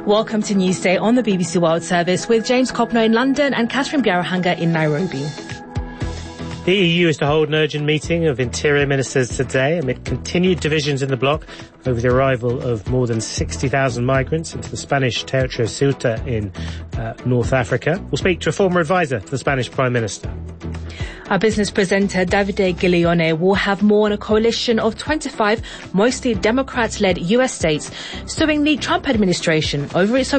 Welcome to Newsday on the BBC World Service with James Copno in London and Catherine Biarahanga in Nairobi. The EU is to hold an urgent meeting of interior ministers today amid continued divisions in the bloc over the arrival of more than 60,000 migrants into the Spanish territory of Ceuta in North Africa. We'll speak to a former advisor to the Spanish Prime Minister. Our business presenter Davide Giglione will have more on a coalition of 25 mostly Democrats-led US states suing the Trump administration over its